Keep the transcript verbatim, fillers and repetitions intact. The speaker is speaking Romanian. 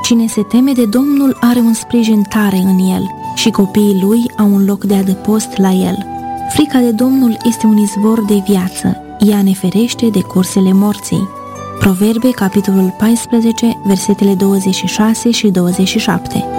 Cine se teme de Domnul are un sprijin tare în el și copiii lui au un loc de adăpost la el. Frica de Domnul este un izvor de viață, ea ne ferește de cursele morții. Proverbe, capitolul paisprezece, versetele douăzeci și șase și douăzeci și șapte.